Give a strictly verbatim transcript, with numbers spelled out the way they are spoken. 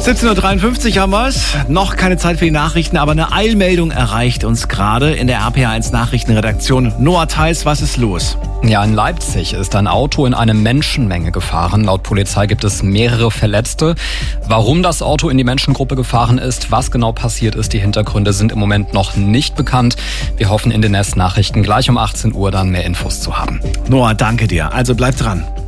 siebzehn Uhr dreiundfünfzig haben wir es. Noch keine Zeit für die Nachrichten, aber eine Eilmeldung erreicht uns gerade in der R P R eins Nachrichtenredaktion. Noah Theis, was ist los? Ja, in Leipzig ist ein Auto in eine Menschenmenge gefahren. Laut Polizei gibt es mehrere Verletzte. Warum das Auto in die Menschengruppe gefahren ist, was genau passiert ist, die Hintergründe sind im Moment noch nicht bekannt. Wir hoffen in den nächsten Nachrichten gleich um achtzehn Uhr dann mehr Infos zu haben. Noah, danke dir. Also bleib dran.